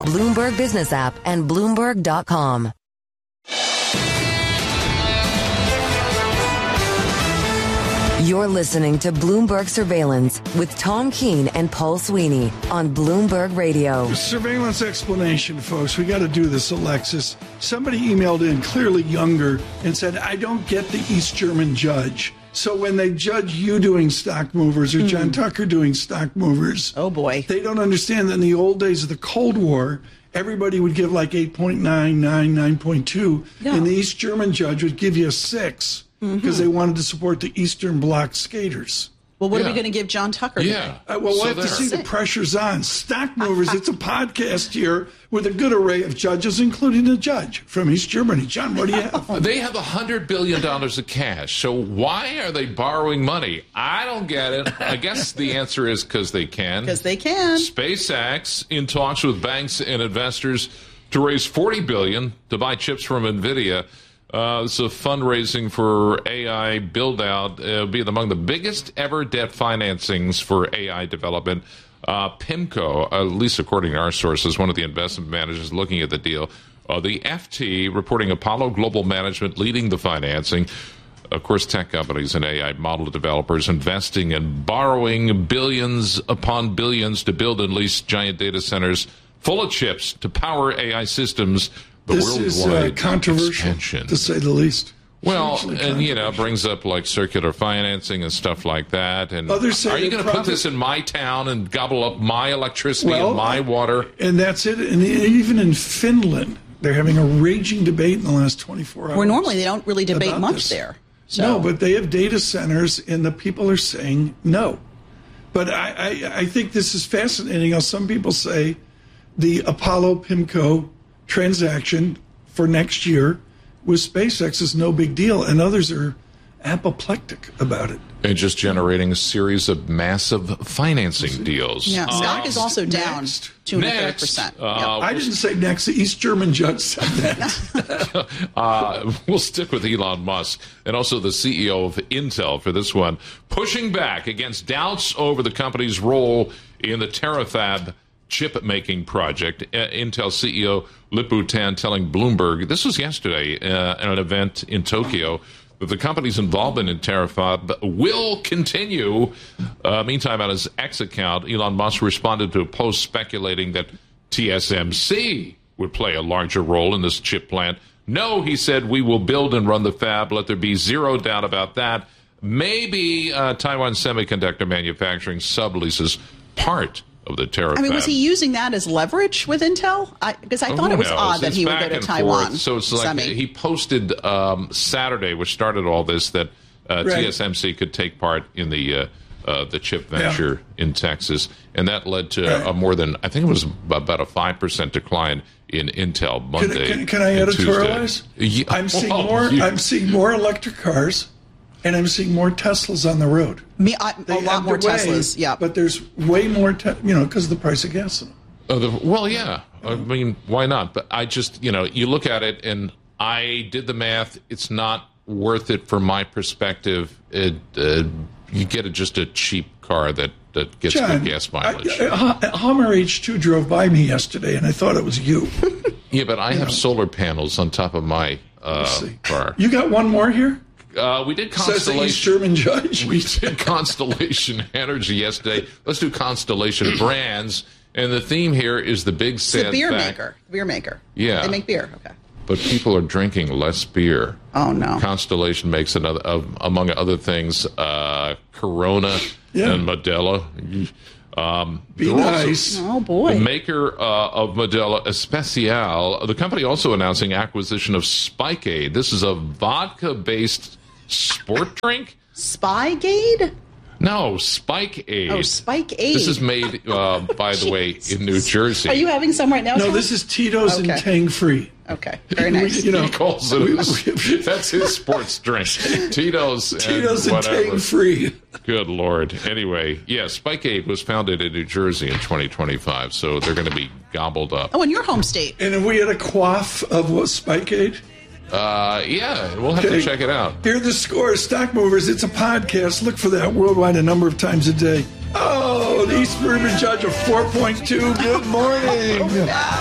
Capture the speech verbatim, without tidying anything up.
Bloomberg Business app, and Bloomberg dot com. You're listening to Bloomberg Surveillance with Tom Keene and Paul Sweeney on Bloomberg Radio. Surveillance explanation, folks. We got to do this, Alexis. Somebody emailed in, clearly younger, and said, I don't get the East German judge. So when they judge you doing stock movers or mm. John Tucker doing stock movers, oh boy, they don't understand that in the old days of the Cold War, everybody would give like eight point nine, nine, nine point two, yeah. and the East German judge would give you a six. Because mm-hmm. they wanted to support the Eastern Bloc skaters. Well, what yeah. are we going to give John Tucker? Yeah. Uh, well, we'll so have there. to see. The pressure's on. Stock movers, it's a podcast here with a good array of judges, including a judge from East Germany. John, what do you have? They have one hundred billion dollars of cash. So why are they borrowing money? I don't get it. I guess the answer is because they can. Because they can. SpaceX in talks with banks and investors to raise forty billion dollars to buy chips from NVIDIA. Uh, it's a fundraising for A I build-out. It'll be among the biggest ever debt financings for A I development. Uh, PIMCO, at least according to our sources, one of the investment managers looking at the deal. Uh, the F T reporting Apollo Global Management leading the financing. Of course, tech companies and A I model developers investing and borrowing billions upon billions to build and lease giant data centers full of chips to power A I systems. The this is uh, controversial, expansion. to say the least. Well, and, you know, brings up, like, circular financing and stuff like that. And Others say are you going to profit- put this in my town and gobble up my electricity well, and my water? And that's it. And even in Finland, they're having a raging debate in the last twenty-four hours. Where normally they don't really debate much this. there. So. No, but they have data centers, and the people are saying no. But I, I, I think this is fascinating how some people say the Apollo PIMCO transaction for next year with SpaceX is no big deal, and others are apoplectic about it. And just generating a series of massive financing deals. Yeah, stock next, is also down next, two and a half percent. Uh, yep. I didn't say next. The East German judge said that. uh, we'll stick with Elon Musk and also the C E O of Intel for this one, pushing back against doubts over the company's role in the Terafab chip-making project. Uh, Intel C E O Lip-Bu Tan telling Bloomberg, this was yesterday uh, at an event in Tokyo, that the company's involvement in Terafab will continue. Uh, meantime, on his X account, Elon Musk responded to a post speculating that T S M C would play a larger role in this chip plant. No, he said, we will build and run the fab. Let there be zero doubt about that. Maybe uh, Taiwan Semiconductor Manufacturing subleases part of the Terafab. I mean, was he using that as leverage with Intel? I, because I thought oh, it was knows? odd that it's he would go to Taiwan. Forth. So it's like Semi. he posted um, Saturday, which started all this, that uh, right. T S M C could take part in the uh, uh, the chip venture yeah. in Texas, and that led to right. a more than I think it was about a five percent decline in Intel Monday. Can, can, can I editorialize? Yeah. I'm seeing well, more. you, I'm seeing more electric cars. And I'm seeing more Teslas on the road. Me, I, a lot more way, Teslas, yeah. But there's way more, te- you know, because of the price of gasoline. Uh, the, well, yeah. I mean, why not? But I just, you know, you look at it, and I did the math. It's not worth it from my perspective. It, uh, you get a, just a cheap car that, that gets John, good gas mileage. I, I, Hummer H two drove by me yesterday, and I thought it was you. Yeah, but I you have know. solar panels on top of my uh, car. You got one more here? Uh, we did Constellation. Says the East German judge. We did Constellation Energy yesterday. Let's do Constellation Brands. And the theme here is the big sad the beer fact. maker. Beer maker. Yeah. They make beer. Okay. But people are drinking less beer. Oh, no. Constellation makes, another, uh, among other things, uh, Corona yeah. and Modelo. Um, Be nice. Also, oh, boy. The maker uh, of Modelo Especial. The company also announcing acquisition of Spikeade. This is a vodka-based sport drink? Spygate? No, Spikeade. Oh, Spikeade. This is made, uh, by the way, in New Jersey. Are you having some right now? No, Tom? this is Tito's okay. and Tang Free. Okay, very nice. We, you know, he calls it his, that's his sports drink. Tito's, Tito's and, and Tang Free. Good Lord. Anyway, yeah, Spikeade was founded in New Jersey in twenty twenty-five, so they're going to be gobbled up. Oh, in your home state. And have we had a quaff of what, Spikeade? Uh, yeah, we'll have okay. to check it out. Here are the scores. Stock Movers, it's a podcast. Look for that worldwide a number of times a day. Oh, the East Bourbon Judge of four point two. Good morning.